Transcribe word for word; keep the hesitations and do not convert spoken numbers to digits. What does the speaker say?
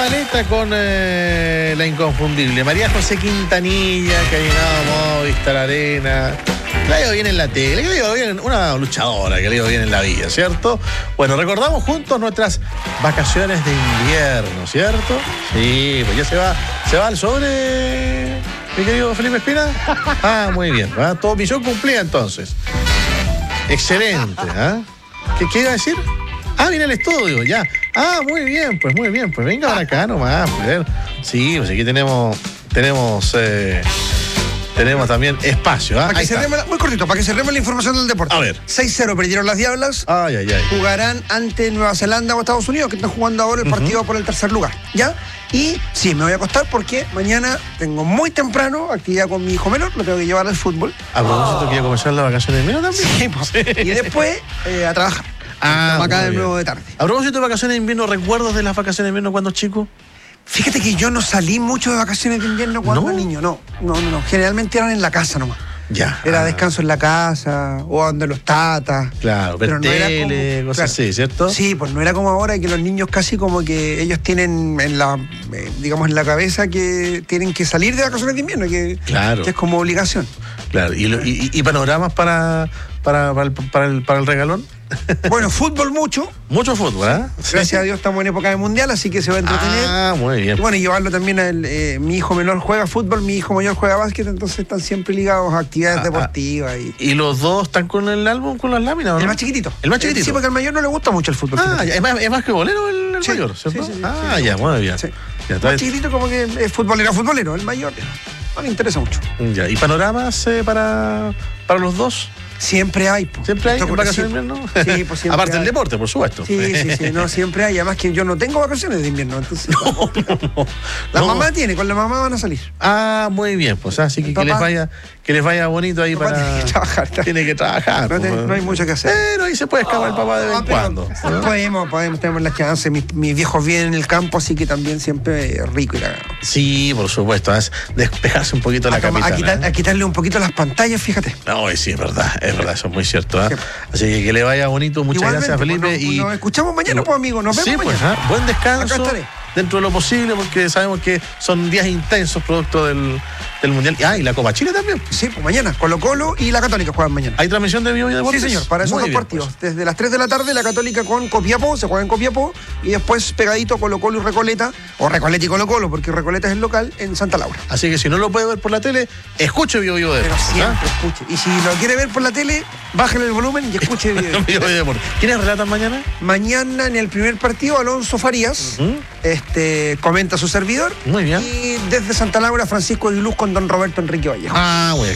maleta con eh, la inconfundible María José Quintanilla, que ha llenado Movistar Arena. Le ha ido bien en la tele, que le ha ido bien, una luchadora que le ha ido bien en la vida, ¿cierto? Bueno, recordamos juntos nuestras vacaciones de invierno, ¿cierto? Sí, pues ya se va, se va al sobre, mi querido Felipe Espina. Ah, muy bien, ¿eh? Todo misión cumplida entonces. Excelente, ¿eh? ¿Qué, ¿Qué iba a decir? Ah, viene el estudio, ya. Ah, muy bien, pues muy bien, pues venga para acá nomás, pues. Sí, pues aquí tenemos, tenemos, eh, tenemos también espacio, ¿ah? Para que cerremos la, muy cortito, para que cerremos la información del deporte. A ver. seis cero perdieron las Diablas. Ay, ay, ay. Jugarán ante Nueva Zelanda o Estados Unidos, que están jugando ahora el partido uh-huh. por el tercer lugar, ¿ya? Y sí, me voy a acostar porque mañana tengo muy temprano actividad con mi hijo menor, lo tengo que llevar al fútbol. A propósito, oh. que iba a comenzar las vacaciones de invierno también. Sí, pues, sí. Y después eh, a trabajar. Ah, acá de nuevo de tarde. A propósito de vacaciones de invierno, ¿recuerdos de las vacaciones de invierno cuando chico? Fíjate que yo no salí mucho de vacaciones de invierno cuando ¿No? era niño, no, no, no, no. Generalmente eran en la casa nomás. Ya. Era ah. descanso en la casa, o donde los tatas. Claro, ver tele, no cosas claro, así, ¿cierto? Sí, pues no era como ahora que los niños casi como que ellos tienen en la, eh, digamos, en la cabeza que tienen que salir de vacaciones de invierno, que, claro. que es como obligación. Claro, y, y, y panoramas para, para, para, el, para, el, para el regalón. Bueno, fútbol mucho. Mucho fútbol, ¿eh? Gracias sí. a Dios estamos en época de mundial, así que se va a entretener. Ah, muy bien. Y bueno, y llevarlo también a él, eh, mi hijo menor juega fútbol, mi hijo mayor juega básquet, entonces están siempre ligados a actividades ah, deportivas. Y... ¿Y los dos están con el álbum, con las láminas, o no? El más chiquitito. El más chiquitito. Sí, porque al mayor no le gusta mucho el fútbol. Ah, ya, es, más, es más que bolero el, el sí, mayor, ¿cierto? Sí, sí, sí, ah, sí, ya, sí, muy bien. Sí. Ya, el más chiquitito como que es futbolero, futbolero, el mayor no le interesa mucho. Ya, ¿y panoramas eh, para, para los dos? Siempre hay. Po. ¿Siempre hay en vacaciones de invierno? Sí, pues siempre aparte hay. del deporte, por supuesto. Sí, sí, sí, no, siempre hay. Además que yo no tengo vacaciones de invierno, entonces... No, no, no. La no. mamá tiene, con la mamá van a salir. Ah, muy bien, pues así que, que les vaya que les vaya bonito ahí para... Tiene que trabajar. Tiene que trabajar. No, te, pues. no hay mucho que hacer. Pero ahí se puede escapar el papá de vez en cuando. ¿no? Podemos, podemos, tenemos las chances. Mis, mis viejos viven en el campo, así que también siempre es rico ir a... Sí, por supuesto, es despejarse un poquito a la capital. A, quitar, ¿eh? a quitarle un poquito las pantallas, fíjate. No, sí, es verdad, es verdad, eso es muy cierto. ¿eh? Así que que le vaya bonito, muchas Igualmente, gracias Felipe. Pues, no, y nos escuchamos mañana, pues amigo, nos vemos sí, mañana. Pues, ¿eh? Buen descanso. Acá estaré. Dentro de lo posible, porque sabemos que son días intensos producto del, del Mundial. Ah, y la Copa Chile también. Sí, pues mañana, Colo Colo y la Católica juegan mañana. ¿Hay transmisión de Vivo y Deportes? Sí, señor, para esos Muy dos bien, partidos. Pues. Desde las tres de la tarde, la Católica con Copiapó, se juega en Copiapó, y después pegadito Colo Colo y Recoleta, o Recoleta y Colo Colo, porque Recoleta es el local, en Santa Laura. Así que si no lo puede ver por la tele, escuche Vivo y Deportes. Pero siempre ¿ah? escuche. Y si lo quiere ver por la tele, bájale el volumen y escuche Vivo y Deportes. ¿Quiénes relatan mañana? Mañana en el primer partido, Alonso Farías, uh-huh. este, comenta su servidor. Muy bien. Y desde Santa Laura, Francisco Aguiluz con don Roberto Enrique Vallejo. Ah, bueno.